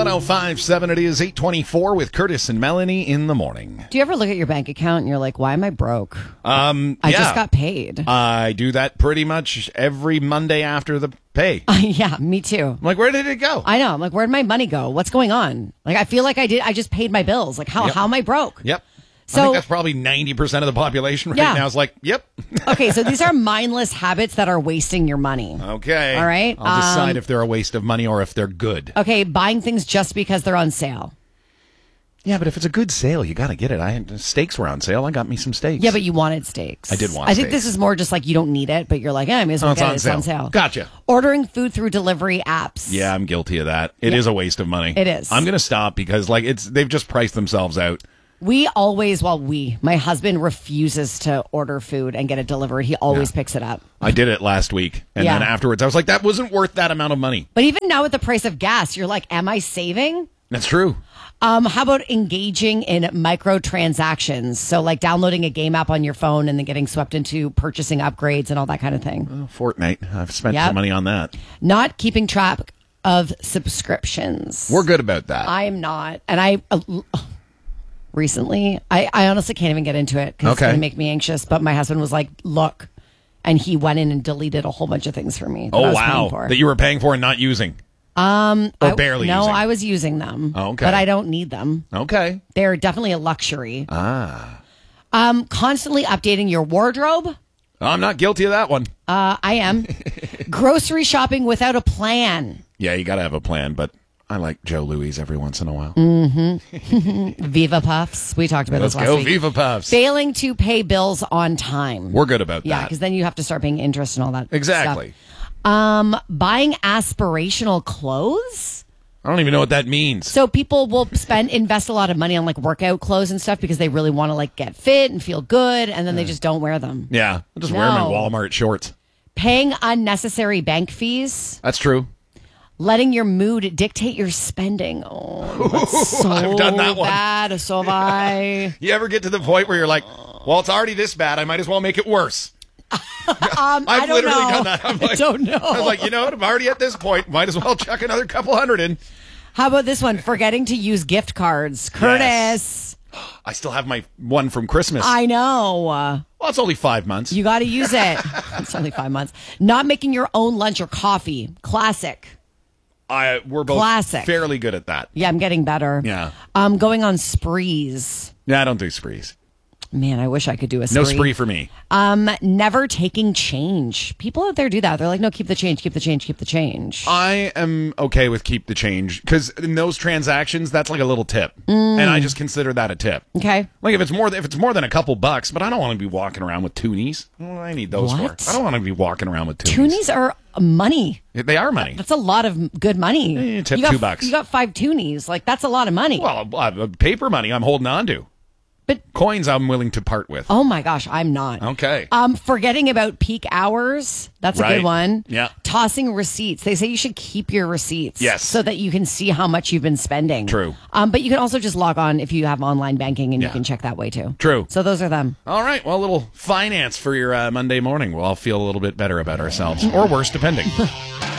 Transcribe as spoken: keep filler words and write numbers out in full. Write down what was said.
one oh five point seven, it is eight twenty-four with Curtis and Melanie in the morning. Do you ever look at your bank account and you're like, why am I broke? Um, I yeah. just got paid. I do that pretty much every Monday after the pay. Uh, yeah, me too. I'm like, where did it go? I know. I'm like, where'd my money go? What's going on? Like, I feel like I did. I just paid my bills. Like, how, Yep. how am I broke? Yep. So, I think that's probably ninety percent of the population right Yeah. now is like, yep. okay, so these are mindless habits that are wasting your money. Okay. All right. I'll decide Um, if they're a waste of money or if they're good. Okay, buying things just because they're on sale. Yeah, but if it's a good sale, you got to get it. I had steaks were on sale. I got me some steaks. Yeah, but you wanted steaks. I did want I think steaks. this is more just like you don't need it, but you're like, eh, I may as well Oh, it's get on it. It's sale. on sale. Gotcha. Ordering food through delivery apps. Yeah, I'm guilty of that. It Yeah. is a waste of money. It is. I'm going to stop because like it's they've just priced themselves out. We always, well, we, my husband refuses to order food and get it delivered. He always Yeah. picks it up. I did it last week, and Yeah. then afterwards I was like, that wasn't worth that amount of money. But even now with the price of gas, you're like, am I saving? That's true. Um, how about engaging in microtransactions? So like downloading a game app on your phone and then getting swept into purchasing upgrades and all that kind of thing. Oh, Fortnite. I've spent Yep. some money on that. Not keeping track of subscriptions. We're good about that. I am not. And I uh, recently, I, I honestly can't even get into it because it's Okay. going to make me anxious. But my husband was like, look. And he went in and deleted a whole bunch of things for me. That I oh was wow, paying for. that you were paying for and not using. Um, or I- barely No, using. I was using them. Oh, okay. But I don't need them. Okay. They're definitely a luxury. Ah, Um, constantly updating your wardrobe. I'm not guilty of that one. Uh, I am. Grocery shopping without a plan. Yeah, you got to have a plan, but I like Joe Louis every once in a while. Viva Puffs. We talked about Let's this last go, week. Viva Puffs. Failing to pay bills on time. We're good about yeah, that. because then you have to start paying interest and all that. Exactly. Stuff. Um, buying aspirational clothes. I don't even know what that means. So people will spend invest a lot of money on like workout clothes and stuff because they really want to like get fit and feel good, and then they just don't wear them. Yeah, I'll just wear them in No. Walmart shorts. Paying unnecessary bank fees. That's true. Letting your mood dictate your spending. Oh, that's so I've done that one. bad. So have I. You ever get to the point where you're like, well, it's already this bad. I might as well make it worse. Um, I've I don't literally know. done that. I'm like, I don't know. I was like, you know what? I'm already at this point. Might as well chuck another couple hundred in. How about this one? Forgetting to use gift cards. Curtis. Yes. I still have my one from Christmas. I know. well, it's only five months. You got to use it. It's only five months. Not making your own lunch or coffee. Classic. I we're both Classic. fairly good at that. Yeah, I'm getting better. Yeah. Um, going on sprees. Yeah, I don't do sprees. Man, I wish I could do a spree. No spree for me. Um, never taking change. People out there do that. They're like, no, keep the change, keep the change, keep the change. I am okay with keep the change because in those transactions, that's like a little tip, Mm. and I just consider that a tip. Okay. Like if it's more, if it's more than a couple bucks, but I don't want to be walking around with toonies. What do I need those What? for? I don't want to be walking around with toonies. Toonies are money. They are money. That's a lot of good money. Eh, tip you got, two bucks. You got five toonies. Like, that's a lot of money. Well, uh, paper money I'm holding on to. But Coins I'm willing to part with. oh my gosh, I'm not. Okay. Um, forgetting about peak hours. That's a Right. good one. Yeah. Tossing receipts. They say you should keep your receipts. Yes. So that you can see how much you've been spending. True. Um, but you can also just log on if you have online banking and Yeah. you can check that way too. True. So those are them. All right. Well, a little finance for your uh, Monday morning. We'll all feel a little bit better about ourselves, or worse, depending.